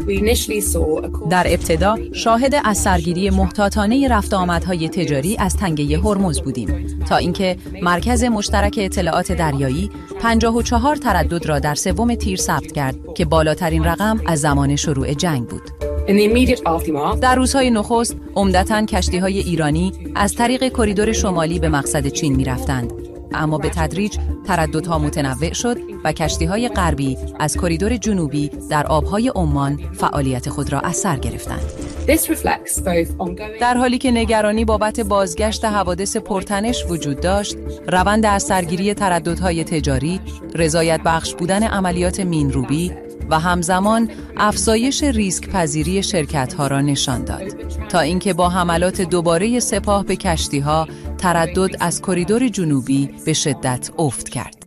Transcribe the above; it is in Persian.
در ابتدا شاهد اثرگیری محتاطانه رفت آمدهای تجاری از تنگه هرمز بودیم تا اینکه مرکز مشترک اطلاعات دریایی 54 تردد را در 3 تیر ثبت کرد که بالاترین رقم از زمان شروع جنگ بود. در روزهای نخست عمدتاً کشتی‌های ایرانی از طریق کریدور شمالی به مقصد چین می‌رفتند، اما به تدریج ترددها متنوع شد و کشتی‌های غربی از کریدور جنوبی در آب‌های عمان فعالیت خود را از سر گرفتند. در حالی که نگرانی بابت بازگشت حوادث پرتنش وجود داشت، روند اثرگیری ترددهای تجاری، رضایت بخش بودن عملیات مین‌روبی و همزمان افزایش ریسک پذیری شرکت‌ها را نشان داد تا اینکه با حملات دوباره سپاه به کشتی‌ها تردد از کریدور جنوبی به شدت افت کرد.